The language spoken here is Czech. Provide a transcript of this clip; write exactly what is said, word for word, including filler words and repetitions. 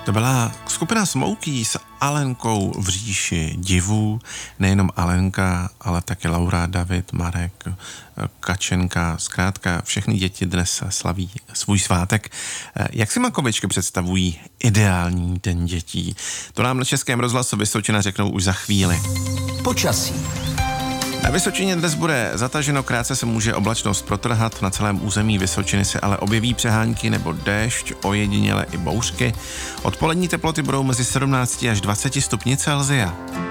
To byla skupina Smokey s Alenkou v říši divů. Nejenom Alenka, ale taky Laura, David, Marek, Kačenka. Zkrátka všechny děti dnes slaví svůj svátek. Jak si makovičky představují ideální den dětí? To nám na Českém rozhlasu Vysočina řeknou už za chvíli. Počasí. Na Vysočině dnes bude zataženo, krátce se může oblačnost protrhat, na celém území Vysočiny se ale objeví přehánky nebo déšť, ojediněle i bouřky. Odpolední teploty budou mezi sedmnácti až dvaceti stupni Celsia.